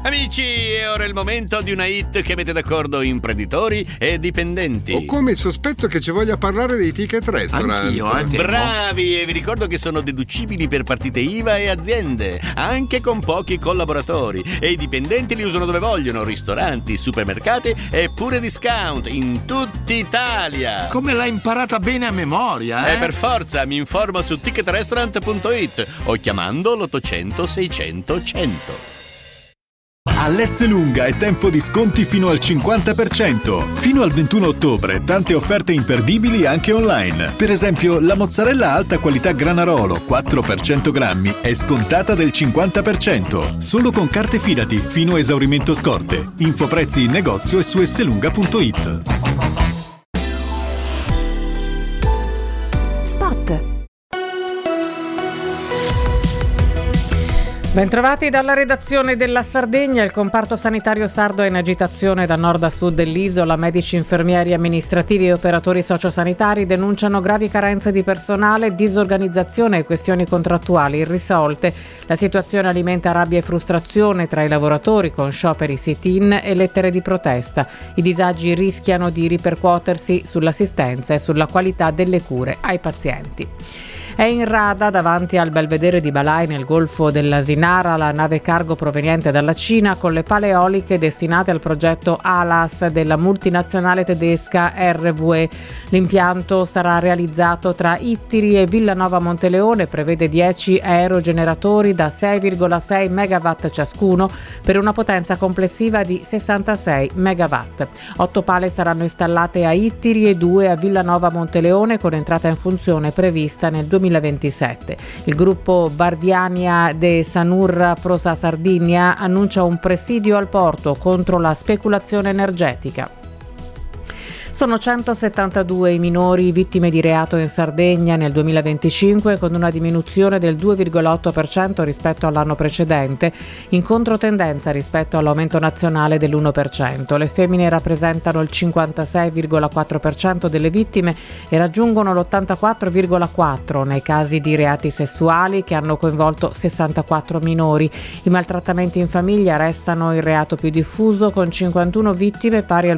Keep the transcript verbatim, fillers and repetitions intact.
Amici, è ora il momento di una hit che mette d'accordo imprenditori e dipendenti. Ho come il sospetto che ci voglia parlare dei ticket restaurant. Anch'io, eh, temo. Bravi, e vi ricordo che sono deducibili per partite I V A e aziende, anche con pochi collaboratori. E i dipendenti li usano dove vogliono, ristoranti, supermercati e pure discount in tutta Italia. Come l'hai imparata bene a memoria, eh? E per forza, mi informo su ticket restaurant punto it o chiamando l'ottocento seicento cento. All'Esselunga è tempo di sconti fino al cinquanta per cento. Fino al ventuno ottobre, tante offerte imperdibili anche online. Per esempio, la mozzarella alta qualità Granarolo quattro per cento grammi è scontata del cinquanta per cento. Solo con carte Fidati, fino a esaurimento scorte. Infoprezzi in negozio e su esselunga punto it. Spot. Bentrovati dalla redazione della Sardegna. Il comparto sanitario sardo è in agitazione da nord a sud dell'isola. Medici, infermieri, amministrativi e operatori sociosanitari denunciano gravi carenze di personale, disorganizzazione e questioni contrattuali irrisolte. La situazione alimenta rabbia e frustrazione tra i lavoratori con scioperi sit-in e lettere di protesta. I disagi rischiano di ripercuotersi sull'assistenza e sulla qualità delle cure ai pazienti. È in rada davanti al belvedere di Balai nel Golfo dell'Asinara la nave cargo proveniente dalla Cina con le pale eoliche destinate al progetto ALAS della multinazionale tedesca R W E. L'impianto sarà realizzato tra Ittiri e Villanova Monteleone, prevede dieci aerogeneratori da sei virgola sei megawatt ciascuno per una potenza complessiva di sessantasei megawatt. Otto pale saranno installate a Ittiri e due a Villanova Monteleone con entrata in funzione prevista nel duemilaventisette. Il gruppo Bardiania de Sanurra Prosa Sardinia annuncia un presidio al porto contro la speculazione energetica. Sono centosettantadue i minori vittime di reato in Sardegna nel duemilaventicinque, con una diminuzione del due virgola otto per cento rispetto all'anno precedente, in controtendenza rispetto all'aumento nazionale dell'uno per cento. Le femmine rappresentano il cinquantasei virgola quattro per cento delle vittime e raggiungono l'ottantaquattro virgola quattro per cento nei casi di reati sessuali, che hanno coinvolto sessantaquattro minori. I maltrattamenti in famiglia restano il reato più diffuso, con cinquantuno vittime pari al